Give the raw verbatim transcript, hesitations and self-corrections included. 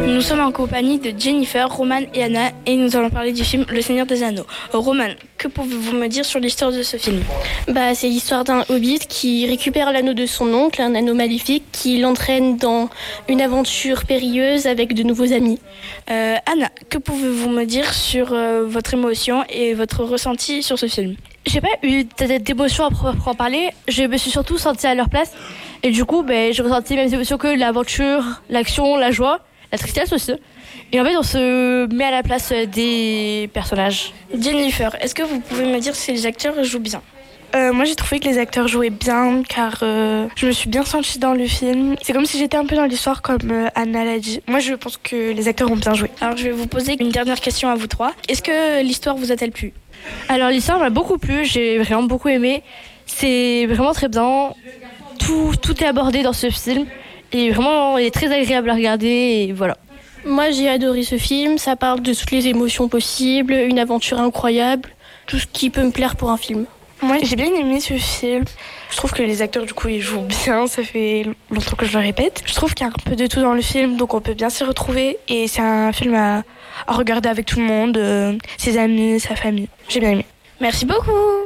Nous sommes en compagnie de Jennifer, Roman et Anna et nous allons parler du film Le Seigneur des Anneaux. Roman, que pouvez-vous me dire sur l'histoire de ce film ? Bah, c'est l'histoire d'un hobbit qui récupère l'anneau de son oncle, un anneau maléfique qui l'entraîne dans une aventure périlleuse avec de nouveaux amis. Euh, Anna, que pouvez-vous me dire sur euh, votre émotion et votre ressenti sur ce film ? J'ai pas eu d'émotion à proprement parler, je me suis surtout sentie à leur place et du coup ben, j'ai ressenti les mêmes émotions que l'aventure, l'action, la joie, la tristesse aussi. Et en fait on se met à la place des personnages. Jennifer, est-ce que vous pouvez me dire si les acteurs jouent bien ? Euh, moi j'ai trouvé que les acteurs jouaient bien car euh, je me suis bien sentie dans le film. C'est comme si j'étais un peu dans l'histoire comme euh, Anna l'a dit. Moi je pense que les acteurs ont bien joué. Alors je vais vous poser une dernière question à vous trois. Est-ce que l'histoire vous a-t-elle plu ? Alors l'histoire m'a beaucoup plu, j'ai vraiment beaucoup aimé. C'est vraiment très bien. Tout, tout est abordé dans ce film et vraiment il est très agréable à regarder et voilà. Moi j'ai adoré ce film, ça parle de toutes les émotions possibles, une aventure incroyable, tout ce qui peut me plaire pour un film. Moi j'ai bien aimé ce film. Je trouve que les acteurs du coup ils jouent bien, ça fait longtemps que je le répète. Je trouve qu'il y a un peu de tout dans le film donc on peut bien s'y retrouver et c'est un film à, à regarder avec tout le monde, euh, ses amis, sa famille. J'ai bien aimé. Merci beaucoup.